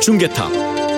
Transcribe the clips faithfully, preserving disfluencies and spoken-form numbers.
중계탑.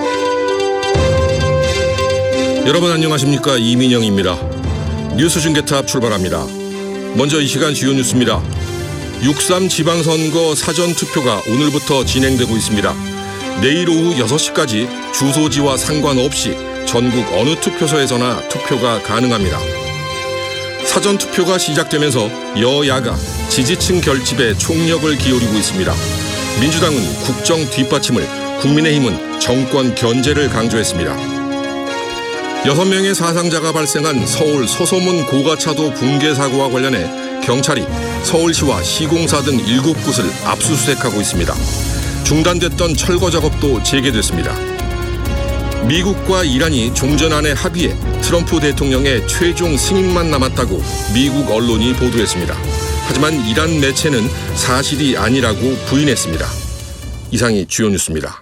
여러분 안녕하십니까? 이민영입니다. 뉴스 중계탑 출발합니다. 먼저 이 시간 주요 뉴스입니다. 육삼 지방선거 사전투표가 오늘부터 진행되고 있습니다. 내일 오후 여섯 시까지 주소지와 상관없이 전국 어느 투표소에서나 투표가 가능합니다. 사전투표가 시작되면서 여야가 지지층 결집에 총력을 기울이고 있습니다. 민주당은 국정 뒷받침을, 국민의힘은 정권 견제를 강조했습니다. 여섯 명의 사상자가 발생한 서울 서소문 고가차도 붕괴 사고와 관련해 경찰이 서울시와 시공사 등 일곱 곳을 압수수색하고 있습니다. 중단됐던 철거 작업도 재개됐습니다. 미국과 이란이 종전안에 합의해 트럼프 대통령의 최종 승인만 남았다고 미국 언론이 보도했습니다. 하지만 이란 매체는 사실이 아니라고 부인했습니다. 이상이 주요 뉴스입니다.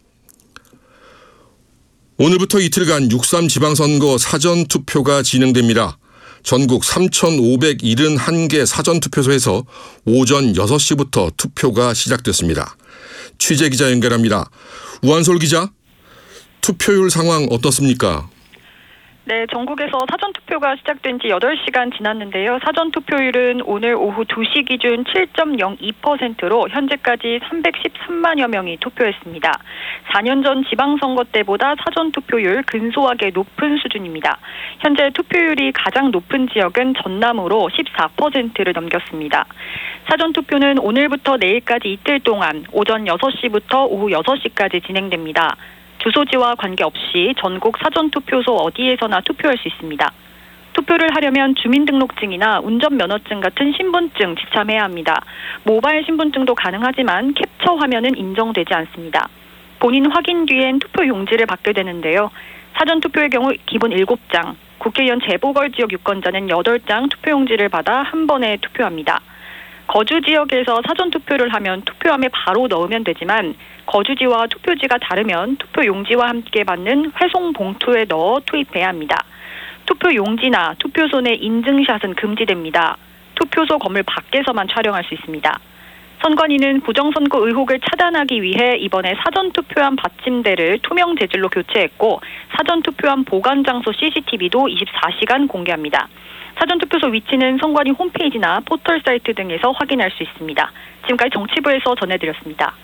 오늘부터 이틀간 육삼 지방선거 사전투표가 진행됩니다. 전국 삼천오백칠십일 개 사전투표소에서 오전 여섯 시부터 투표가 시작됐습니다. 취재기자 연결합니다. 우한솔 기자, 투표율 상황 어떻습니까? 네, 전국에서 사전투표가 시작된 지 여덟 시간 지났는데요. 사전투표율은 오늘 오후 두 시 기준 칠 점 영이 퍼센트로 현재까지 삼백십삼만여 명이 투표했습니다. 사 년 전 지방선거 때보다 사전투표율 근소하게 높은 수준입니다. 현재 투표율이 가장 높은 지역은 전남으로 십사 퍼센트를 넘겼습니다. 사전투표는 오늘부터 내일까지 이틀 동안 오전 여섯 시부터 오후 여섯 시까지 진행됩니다. 주소지와 관계없이 전국 사전투표소 어디에서나 투표할 수 있습니다. 투표를 하려면 주민등록증이나 운전면허증 같은 신분증 지참해야 합니다. 모바일 신분증도 가능하지만 캡처 화면은 인정되지 않습니다. 본인 확인 뒤엔 투표 용지를 받게 되는데요. 사전투표의 경우 기본 일곱 장, 국회의원 재보궐지역 유권자는 여덟 장 투표용지를 받아 한 번에 투표합니다. 거주 지역에서 사전투표를 하면 투표함에 바로 넣으면 되지만 거주지와 투표지가 다르면 투표용지와 함께 받는 회송 봉투에 넣어 투입해야 합니다. 투표용지나 투표소 내 인증샷은 금지됩니다. 투표소 건물 밖에서만 촬영할 수 있습니다. 선관위는 부정선거 의혹을 차단하기 위해 이번에 사전투표함 받침대를 투명 재질로 교체했고 사전투표함 보관 장소 씨씨티비도 이십사 시간 공개합니다. 사전투표소 위치는 선관위 홈페이지나 포털 사이트 등에서 확인할 수 있습니다. 지금까지 정치부에서 전해드렸습니다.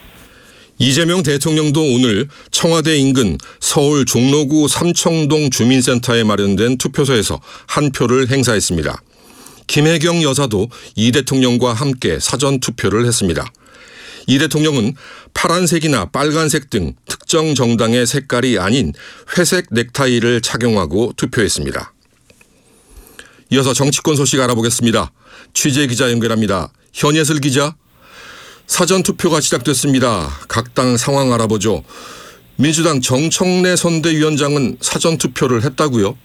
이재명 대통령도 오늘 청와대 인근 서울 종로구 삼청동 주민센터에 마련된 투표소에서 한 표를 행사했습니다. 김혜경 여사도 이 대통령과 함께 사전투표를 했습니다. 이 대통령은 파란색이나 빨간색 등 특정 정당의 색깔이 아닌 회색 넥타이를 착용하고 투표했습니다. 이어서 정치권 소식 알아보겠습니다. 취재기자 연결합니다. 현예슬 기자. 사전투표가 시작됐습니다. 각 당 상황 알아보죠. 민주당 정청래 선대위원장은 사전투표를 했다고요?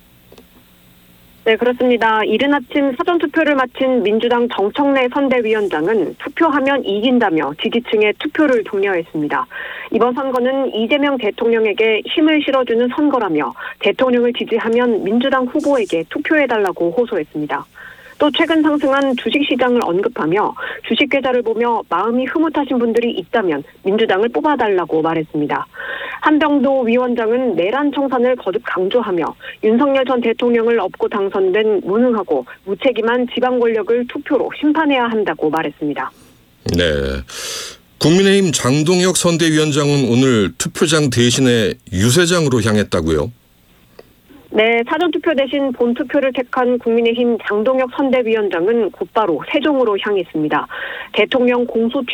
네, 그렇습니다. 이른 아침 사전투표를 마친 민주당 정청래 선대위원장은 투표하면 이긴다며 지지층의 투표를 독려했습니다. 이번 선거는 이재명 대통령에게 힘을 실어주는 선거라며 대통령을 지지하면 민주당 후보에게 투표해달라고 호소했습니다. 또 최근 상승한 주식시장을 언급하며 주식 계좌를 보며 마음이 흐뭇하신 분들이 있다면 민주당을 뽑아달라고 말했습니다. 한병도 위원장은 내란 청산을 거듭 강조하며 윤석열 전 대통령을 업고 당선된 무능하고 무책임한 지방 권력을 투표로 심판해야 한다고 말했습니다. 네, 국민의힘 장동혁 선대위원장은 오늘 투표장 대신에 유세장으로 향했다고요? 네, 사전투표 대신 본투표를 택한 국민의힘 장동혁 선대위원장은 곧바로 세종으로 향했습니다. 대통령 공소